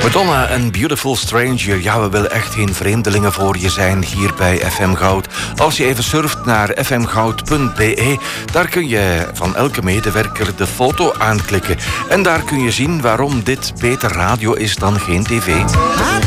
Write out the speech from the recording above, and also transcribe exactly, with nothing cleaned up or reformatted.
Madonna en Beautiful Stranger. Ja, we willen echt geen vreemdelingen voor je zijn hier bij F M Goud. Als je even surft naar f m goud punt b e, daar kun je van elke medewerker de foto aanklikken. En daar kun je zien waarom dit beter radio is dan geen tv.